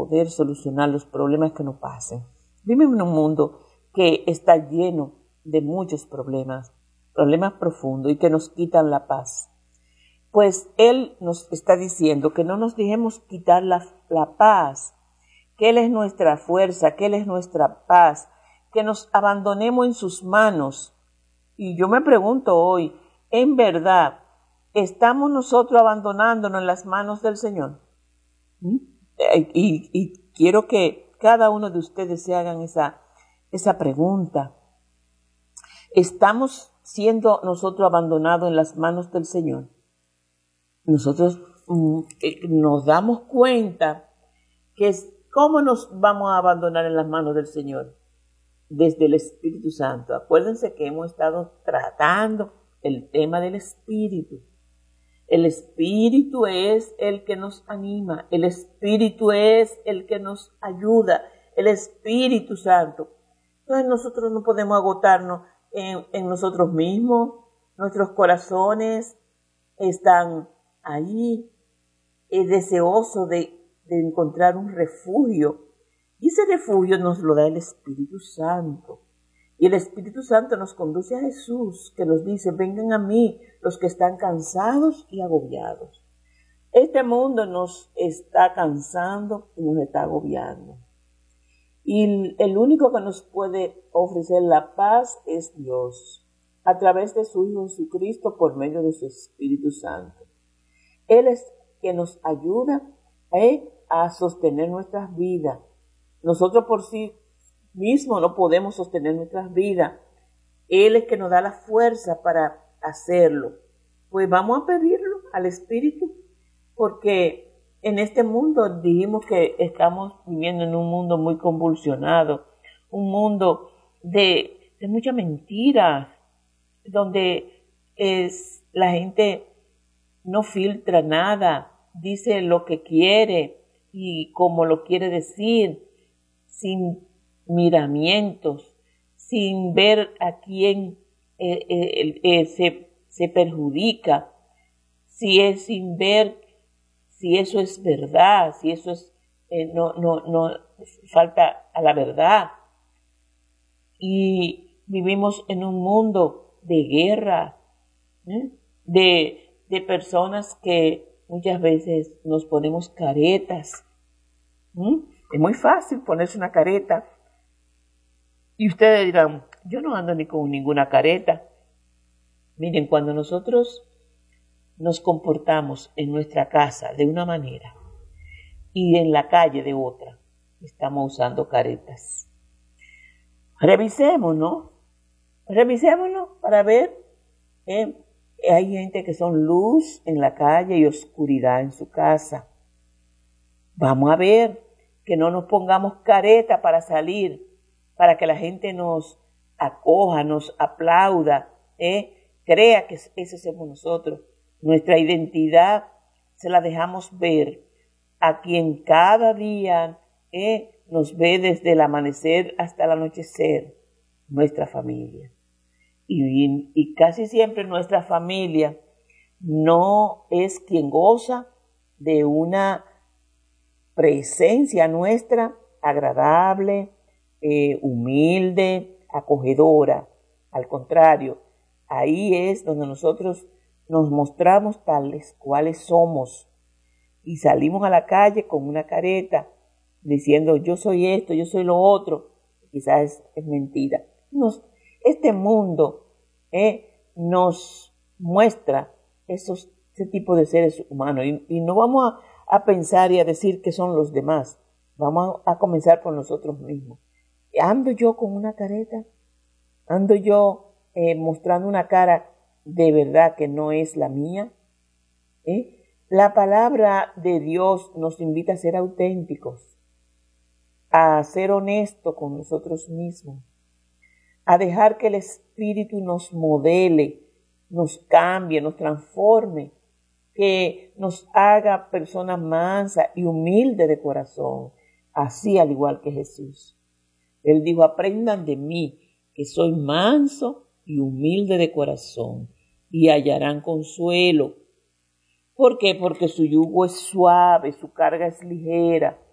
poder solucionar los problemas que nos pasen. Vivimos en un mundo que está lleno de muchos problemas profundos y que nos quitan la paz. Pues Él nos está diciendo que no nos dejemos quitar la paz, que Él es nuestra fuerza, que Él es nuestra paz, que nos abandonemos en sus manos. Y yo me pregunto hoy, ¿en verdad estamos nosotros abandonándonos en las manos del Señor? Y quiero que cada uno de ustedes se hagan esa pregunta. ¿Estamos siendo nosotros abandonados en las manos del Señor? Nosotros nos damos cuenta que ¿cómo nos vamos a abandonar en las manos del Señor? Desde el Espíritu Santo. Acuérdense que hemos estado tratando el tema del Espíritu. El Espíritu es el que nos anima, el Espíritu es el que nos ayuda, el Espíritu Santo. Entonces nosotros no podemos agotarnos en nosotros mismos, nuestros corazones están ahí, deseosos de encontrar un refugio. Y ese refugio nos lo da el Espíritu Santo. Y el Espíritu Santo nos conduce a Jesús, que nos dice, vengan a mí los que están cansados y agobiados. Este mundo nos está cansando y nos está agobiando. Y el único que nos puede ofrecer la paz es Dios, a través de su Hijo Jesucristo, por medio de su Espíritu Santo. Él es que nos ayuda a sostener nuestras vidas. Nosotros por sí mismos no podemos sostener nuestras vidas. Él es que nos da la fuerza para hacerlo. Pues vamos a pedirlo al Espíritu, porque en este mundo dijimos que estamos viviendo en un mundo muy convulsionado, un mundo de mucha mentira, donde la gente no filtra nada, dice lo que quiere y como lo quiere decir, sin miramientos, sin ver a quién se perjudica, sin ver si eso es verdad, si eso es no falta a la verdad. Y vivimos en un mundo de guerra, de personas que muchas veces nos ponemos caretas. Es muy fácil ponerse una careta. Y ustedes dirán, yo no ando ni con ninguna careta. Miren, cuando nosotros nos comportamos en nuestra casa de una manera y en la calle de otra, estamos usando caretas. Revisémonos para ver. Hay gente que son luz en la calle y oscuridad en su casa. Vamos a ver que no nos pongamos careta para salir, para que la gente nos acoja, nos aplauda, crea que ese somos nosotros. Nuestra identidad se la dejamos ver a quien cada día nos ve desde el amanecer hasta el anochecer, nuestra familia. Y casi siempre nuestra familia no es quien goza de una presencia nuestra agradable, humilde, acogedora. Al contrario, ahí es donde nosotros nos mostramos tales cuales somos y salimos a la calle con una careta diciendo yo soy esto, yo soy lo otro. Quizás es mentira. Este mundo nos muestra ese tipo de seres humanos y no vamos a pensar y a decir que son los demás. Vamos a comenzar por nosotros mismos. ¿Ando yo con una careta? ¿Ando yo mostrando una cara de verdad que no es la mía? La palabra de Dios nos invita a ser auténticos, a ser honestos con nosotros mismos, a dejar que el Espíritu nos modele, nos cambie, nos transforme, que nos haga personas mansas y humildes de corazón, así al igual que Jesús. Él dijo, aprendan de mí, que soy manso y humilde de corazón, y hallarán consuelo. ¿Por qué? Porque su yugo es suave, su carga es ligera.